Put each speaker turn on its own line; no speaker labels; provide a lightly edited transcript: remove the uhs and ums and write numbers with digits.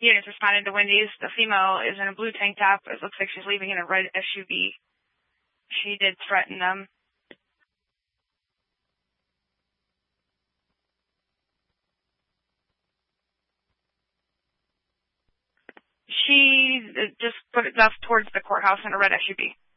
Units responded to Wendy's. The female is in a blue tank top. It looks like she's leaving in a red SUV. She did threaten them. She just put it left towards the courthouse in a red SUV.